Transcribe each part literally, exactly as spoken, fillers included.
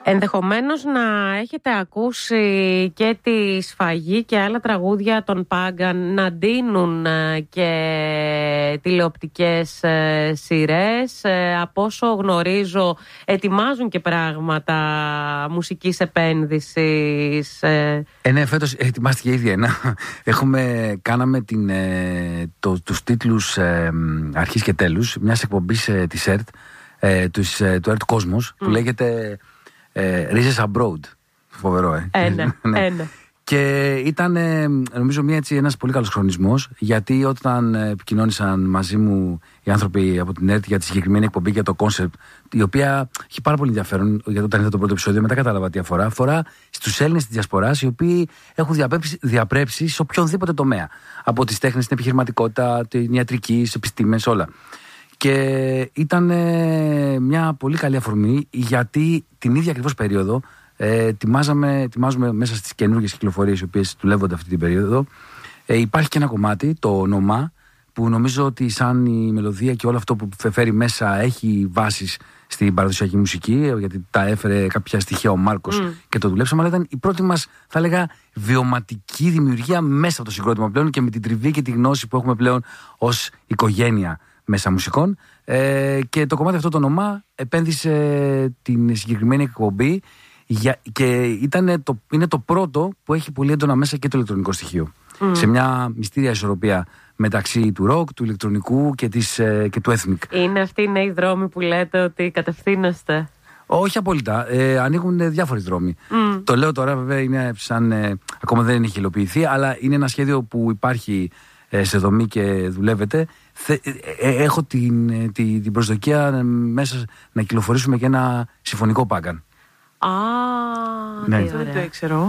Ενδεχομένως να έχετε ακούσει και τη Σφαγή και άλλα τραγούδια των Πάγκαν να ντύνουν και τηλεοπτικές σειρές. Από όσο γνωρίζω ετοιμάζουν και πράγματα μουσικής επένδυσης. Ε, ναι, φέτος ετοιμάστηκε ήδη ένα. Έχουμε, κάναμε την, το, τους τίτλους ε, αρχής και τέλους μιας εκπομπής ε, της ΕΡΤ, ε, τους, ε, του ΕΡΤ Κόσμος, mm. που λέγεται Ε, Ρίζες Abroad. Φοβερό, ε. Ένα, ναι. ένα. Και ήταν, ε, νομίζω, μια, έτσι, ένας πολύ καλός χρονισμός, γιατί όταν επικοινώνησαν μαζί μου οι άνθρωποι από την ΕΡΤ για τη συγκεκριμένη εκπομπή, για το κόνσεπτ, η οποία έχει πάρα πολύ ενδιαφέρον, γιατί όταν είδα το πρώτο επεισόδιο, μετά κατάλαβα τι αφορά. Αφορά στους Έλληνες της Διασποράς, οι οποίοι έχουν διαπρέψει, διαπρέψει σε οποιονδήποτε τομέα. Από τις τέχνες, την επιχειρηματικότητα, την ιατρική, τις επιστήμες, όλα. Και ήταν ε, μια πολύ καλή αφορμή, γιατί την ίδια ακριβώς περίοδο ε, ετοιμάζαμε, ετοιμάζουμε μέσα στις καινούργιες κυκλοφορίες οι οποίες δουλεύονται αυτή την περίοδο. Ε, υπάρχει και ένα κομμάτι, το Νομά, που νομίζω ότι σαν η μελωδία και όλο αυτό που φέρει μέσα έχει βάσεις στην παραδοσιακή μουσική, γιατί τα έφερε κάποια στοιχεία ο Μάρκος mm. και το δουλέψαμε, αλλά ήταν η πρώτη μας, θα έλεγα, βιωματική δημιουργία μέσα από το συγκρότημα πλέον, και με την τριβή και τη γνώση που έχουμε πλέον ως οικογένεια μέσα μουσικών, ε, και το κομμάτι αυτό το όνομά επένδυσε την συγκεκριμένη εκπομπή για, και ήταν το, είναι το πρώτο που έχει πολύ έντονα μέσα και το ηλεκτρονικό στοιχείο, mm. σε μια μυστήρια ισορροπία μεταξύ του ροκ, του ηλεκτρονικού και, της, ε, και του ethnic. Είναι αυτοί οι νέοι δρόμοι που λέτε ότι κατευθύνεστε? Όχι απόλυτα, ε, ανοίγουν διάφοροι δρόμοι. Mm. Το λέω τώρα, βέβαια, είναι σαν, ε, ακόμα δεν έχει υλοποιηθεί, αλλά είναι ένα σχέδιο που υπάρχει σε δομή και δουλεύετε. Έχω την, την, την προσδοκία μέσα να κυκλοφορήσουμε και ένα συμφωνικό Πάγκαν. Α, ναι. Δεν το ήξερα.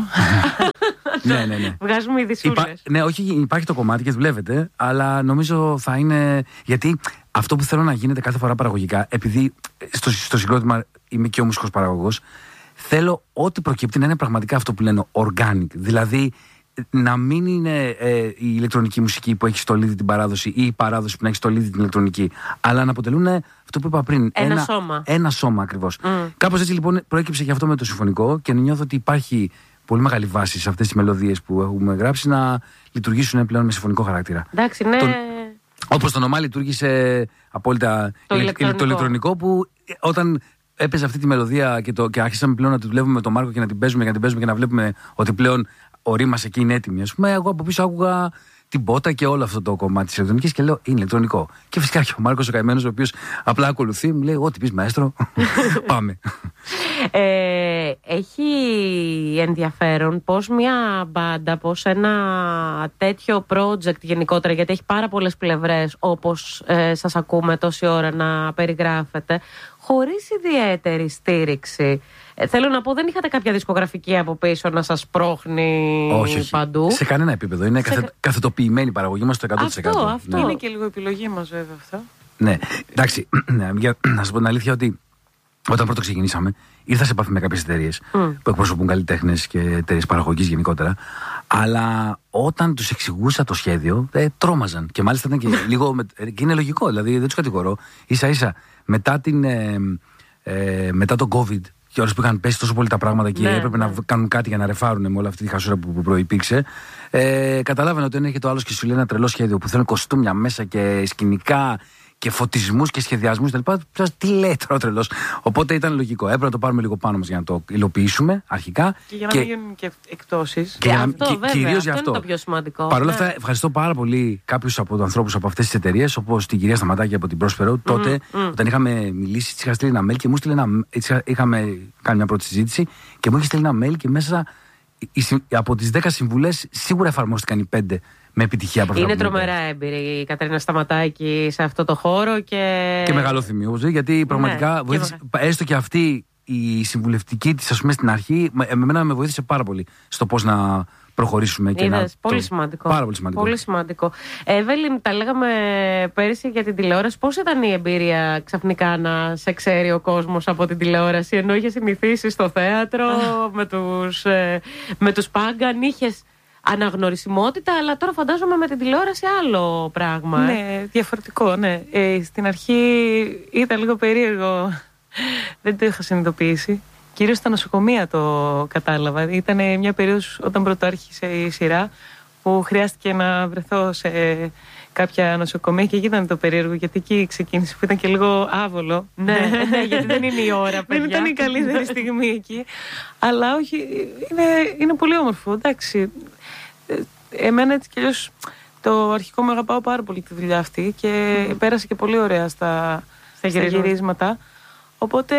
Ναι, ναι, ναι. Βγάζουμε ειδισούλες. Υπά, ναι, όχι, υπάρχει το κομμάτι και δουλεύετε, αλλά νομίζω θα είναι. Γιατί αυτό που θέλω να γίνεται κάθε φορά παραγωγικά, επειδή στο, στο συγκρότημα είμαι και ο μουσικός παραγωγός, θέλω ό,τι προκύπτει να είναι πραγματικά αυτό που λένε organic. Δηλαδή, να μην είναι ε, η ηλεκτρονική μουσική που έχει στολίδι την παράδοση ή η παράδοση που να έχει στολίδι την ηλεκτρονική, αλλά να αποτελούν αυτό που είπα πριν. Ένα, ένα σώμα. Ένα σώμα ακριβώς. Mm. Κάπως έτσι λοιπόν προέκυψε και αυτό με το συμφωνικό, και νιώθω ότι υπάρχει πολύ μεγάλη βάση σε αυτές τις μελωδίες που έχουμε γράψει να λειτουργήσουν πλέον με συμφωνικό χαρακτήρα. Εντάξει, ναι. Τον, όπως το όνομά λειτουργήσε απόλυτα το, ηλε, ηλεκτρονικό. το ηλεκτρονικό, που όταν έπαιζε αυτή τη μελωδία και, το, και άρχισαμε πλέον να τη δουλεύουμε με τον Μάρκο και να την παίζουμε και να την παίζουμε και να βλέπουμε ότι πλέον ο ρήμας εκεί είναι έτοιμη. Ας πούμε, εγώ από πίσω άκουγα την πότα και όλο αυτό το κομμάτι της ηλεκτρονικής και λέω είναι ηλεκτρονικό. Και φυσικά και ο Μάρκος ο καημένος, ο οποίος απλά ακολουθεί, μου λέει: ό,τι πεις, μαέστρο, πάμε. Ε, έχει ενδιαφέρον πως μια μπάντα, πως ένα τέτοιο project γενικότερα, γιατί έχει πάρα πολλές πλευρές, όπως ε, σας ακούμε τόση ώρα να περιγράφετε, χωρίς ιδιαίτερη στήριξη. Ε, θέλω να πω, δεν είχατε κάποια δισκογραφική από πίσω να σας πρόχνει όχι, όχι. παντού? Σε κανένα επίπεδο. Είναι σε... καθε... καθετοποιημένη η παραγωγή μας το εκατό τοις εκατό. Αυτό, αυτό. Ναι. Είναι και λίγο επιλογή μας, βέβαια, αυτό. Ναι, εντάξει, για να σας πω την αλήθεια, ότι όταν πρώτο ξεκινήσαμε, ήρθα σε επαφή με κάποιες εταιρείες mm. που εκπροσωπούν καλλιτέχνες και εταιρείες παραγωγής γενικότερα. Αλλά όταν τους εξηγούσα το σχέδιο, ε, τρόμαζαν. Και μάλιστα ήταν και λίγο. Με, και είναι λογικό, δηλαδή δεν τους κατηγορώ. Ίσα ίσα μετά, την, ε, ε, μετά το COVID, και ώρες που είχαν πέσει τόσο πολύ τα πράγματα και ναι, έπρεπε ναι. να κάνουν κάτι για να ρεφάρουν με όλη αυτή τη χασούρα που, που προϋπήρξε, ε, καταλάβαινα ότι έρχεται ο άλλος και σου λέει ένα τρελό σχέδιο που θέλουν κοστούμια μέσα και σκηνικά και φωτισμούς και σχεδιασμούς κτλ. Τι λέει τώρα ο τρελός? Οπότε ήταν λογικό. Έπρεπε να το πάρουμε λίγο πάνω μας για να το υλοποιήσουμε αρχικά. Και για να μην γίνουν και εκπτώσεις. Και, και αυτό, και, βέβαια, κυρίως αυτό γι' αυτό. είναι το πιο σημαντικό. Παρ' όλα ναι. αυτά, ευχαριστώ πάρα πολύ κάποιους από τους ανθρώπους από αυτές τις εταιρείες, όπως την κυρία Σταματάκη από την Πρόσφερο. Mm-hmm. Τότε, mm. όταν είχαμε μιλήσει, της είχα στείλει ένα mail και μου στείλει ένα. Είχαμε κάνει μια πρώτη συζήτηση και μου είχε στείλει ένα mail και μέσα από τις δέκα συμβουλές σίγουρα εφαρμόστηκαν οι πέντε. Με επιτυχία από είναι τρομερά έμπειρη η Κατερίνα Σταματάκη σε αυτό το χώρο και. Και μεγάλο θυμίο, γιατί πραγματικά ναι, βοήθησε, και... έστω και αυτή η συμβουλευτική της, ας πούμε, στην αρχή, εμένα με βοήθησε πάρα πολύ στο πώς να προχωρήσουμε. Και Είδες, να... πολύ το... σημαντικό. Πάρα πολύ σημαντικό. Πολύ σημαντικό. Εύελιν, τα λέγαμε πέρυσι για την τηλεόραση. Πώς ήταν η εμπειρία ξαφνικά να σε ξέρει ο κόσμος από την τηλεόραση, ενώ είχε συνηθίσει στο θέατρο με τους, με τους Πάγκαν, είχες αναγνωρισιμότητα, αλλά τώρα φαντάζομαι με την τηλεόραση άλλο πράγμα. Ε. Ναι, διαφορετικό, ναι. Ε, στην αρχή ήταν λίγο περίεργο. Δεν το είχα συνειδητοποιήσει. κυρίως στα νοσοκομεία το κατάλαβα. Ήταν μια περίοδος όταν πρώτο άρχισε η σειρά που χρειάστηκε να βρεθώ σε κάποια νοσοκομεία και εκεί ήταν το περίεργο, γιατί εκεί ξεκίνησε που ήταν και λίγο άβολο. Ναι, ναι, γιατί δεν είναι η ώρα, παιδιά. Δεν ήταν η καλύτερη στιγμή εκεί. Αλλά όχι, είναι, είναι πολύ όμορφο, εντάξει. Εμένα έτσι κι αλλιώς το αρχικό μου αγαπάω πάρα πολύ τη δουλειά αυτή και mm. πέρασε και πολύ ωραία στα, στα, στα γυρίσματα. Οπότε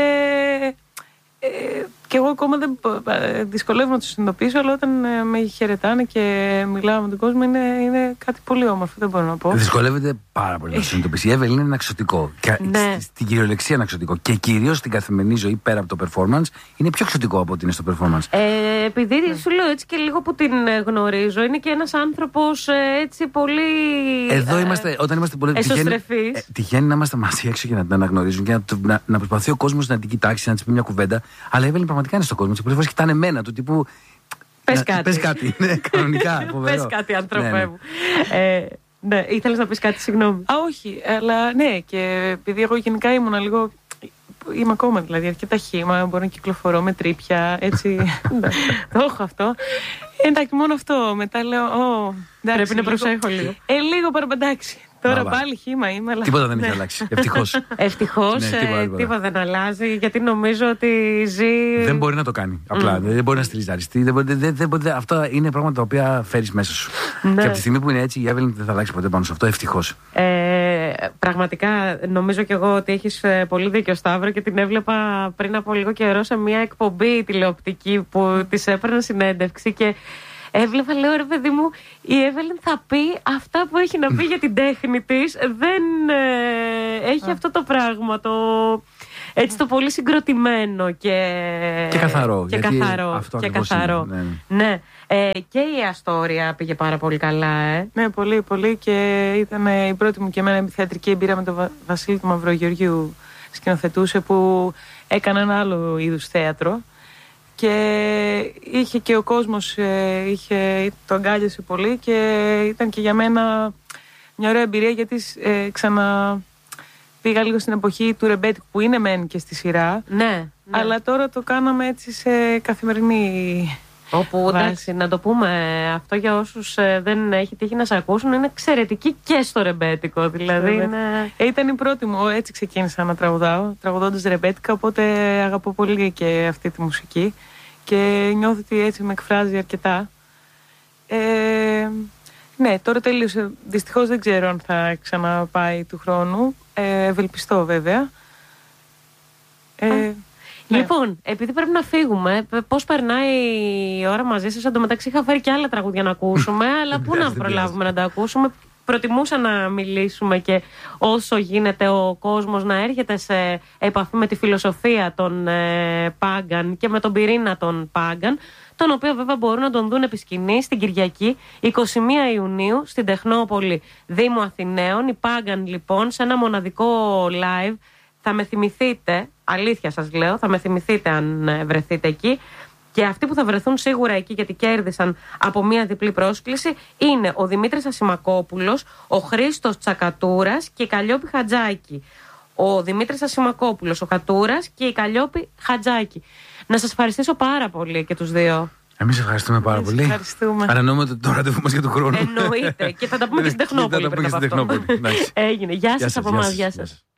ε, και εγώ ακόμα δεν δυσκολεύομαι να το συνειδητοποιήσω, αλλά όταν ε, με χαιρετάνε και μιλάω με τον κόσμο είναι, είναι κάτι πολύ όμορφο, δεν μπορώ να πω. Δυσκολεύεται πάρα πολύ να το συνειδητοποιήσει. Η Εύελιν είναι ένα εξωτικό. Ναι. Στην κυριολεξία ένα εξωτικό. Και κυρίως στην καθημερινή ζωή πέρα από το performance είναι πιο εξωτικό από ότι είναι στο performance. Ε, επειδή ναι. σου λέω έτσι και λίγο που την γνωρίζω, είναι και ένας άνθρωπος έτσι πολύ. Εδώ είμαστε, όταν είμαστε πολύ εσωστρεφείς. Ε, τυχαίνει να είμαστε μαζί έξω και να την αναγνωρίζουν και να, να, να προσπαθεί ο κόσμος να την κοιτάξει, να της πει μια κουβέντα. Αλλά η Εύελιν πραγματικά είναι στον κόσμο. Πολλές φορές κοιτάνε εμένα του τύπου. Πες κάτι. Πες κάτι, ναι, κανονικά. Πες κάτι, άνθρωπέ ναι, ναι. μου. Ε, ναι, ήθελες να πεις κάτι, συγγνώμη. Α, όχι, αλλά ναι, και επειδή εγώ γενικά ήμουνα λίγο. Είμαι ακόμα δηλαδή αρκετά χύμα, μπορώ να κυκλοφορώ με τρίπια, έτσι. Το έχω αυτό. Εντάξει, μόνο αυτό. Μετά λέω, Ω, εντάξει, πρέπει να προσέχω λίγο. Ε, λίγο παραπαντάξει. Τώρα Μπα, πάλι χύμα είμαι. Αλλά... Τίποτα δεν έχει αλλάξει. Ευτυχώς. Ευτυχώς ναι, τίποτα, τίποτα. τίποτα δεν αλλάζει, γιατί νομίζω ότι ζει. Δεν μπορεί να το κάνει. Απλά mm. δεν μπορεί να στυλιζαριστεί. Δεν μπορεί, δεν, δεν μπορεί, αυτά είναι πράγματα τα οποία φέρεις μέσα σου. Ναι. Και από τη στιγμή που είναι έτσι, η Εύελιν δεν θα αλλάξει ποτέ πάνω σε αυτό. Ευτυχώς. Ε, πραγματικά νομίζω κι εγώ ότι έχεις πολύ δίκιο, Σταύρο, και την έβλεπα πριν από λίγο καιρό σε μια εκπομπή τηλεοπτική που της έπαιρνα συνέντευξη και. Έβλεπα, λέω, ρε παιδί μου, η Εύελιν θα πει αυτά που έχει να πει για την τέχνη της. Δεν ε, έχει αυτό το πράγμα, το, έτσι το πολύ συγκροτημένο και, και καθαρό. Και καθαρό. Αυτό και καθαρό. Είναι, ναι. ναι. Ε, και η Αστόρια πήγε πάρα πολύ καλά, ε. Ναι, πολύ, πολύ. Και ήταν η πρώτη μου και εμένα θεατρική εμπειρία με τον Βα- Βασίλη του Μαυρογεωργίου, σκηνοθετούσε, που έκανε ένα άλλο είδους θέατρο. Και είχε και ο κόσμος, είχε, το αγκάλιασε πολύ και ήταν και για μένα μια ωραία εμπειρία, γιατί ε, ξανα πήγα λίγο στην εποχή του ρεμπέτικου που είναι μεν και στη σειρά, ναι, ναι. αλλά τώρα το κάναμε έτσι σε καθημερινή όπου εντάξει, να το πούμε αυτό για όσους ε, δεν έχει τύχει να σε ακούσουν, είναι εξαιρετική και στο ρεμπέτικο. Δηλαδή είναι... ε, ήταν η πρώτη μου, έτσι ξεκίνησα να τραγουδάω, τραγουδώντας ρεμπέτικα, οπότε αγαπώ πολύ και αυτή τη μουσική και νιώθω ότι έτσι με εκφράζει αρκετά. Ε, ναι, τώρα τελείωσε. Δυστυχώς δεν ξέρω αν θα ξαναπάει του χρόνου. Ε, ευελπιστώ βέβαια. Ε, Ναι. Λοιπόν, επειδή πρέπει να φύγουμε, πώς περνάει η ώρα μαζί σας? Εν τω μεταξύ είχα φέρει και άλλα τραγούδια να ακούσουμε, αλλά πού να προλάβουμε να τα ακούσουμε. Προτιμούσα να μιλήσουμε και όσο γίνεται ο κόσμος να έρχεται σε επαφή με τη φιλοσοφία των ε, Πάγκαν και με τον πυρήνα των Πάγκαν, τον οποίο βέβαια μπορούν να τον δουν επί σκηνής την Κυριακή εικοστή πρώτη Ιουνίου στην Τεχνόπολη Δήμου Αθηναίων. Οι Πάγκαν λοιπόν σε ένα μοναδικό live. Θα με θυμηθείτε, αλήθεια σας λέω, θα με θυμηθείτε αν βρεθείτε εκεί. Και αυτοί που θα βρεθούν σίγουρα εκεί, γιατί κέρδισαν από μία διπλή πρόσκληση, είναι ο Δημήτρης Ασημακόπουλος, ο Χρήστος Τσακατούρας και η Καλλιόπη Χατζάκη. Ο Δημήτρης Ασημακόπουλος, ο Κατούρας και η Καλλιόπη Χατζάκη. Να σας ευχαριστήσω πάρα πολύ και τους δύο. Εμείς ευχαριστούμε πάρα Εμείς πολύ. Ευχαριστούμε. Ανανοούμε το ραντεβού μας για τον χρόνο. Εννοείται. Και θα τα πούμε και στην Τεχνόπολη. Έγινε. Γεια σας από εμάς. Γεια σας.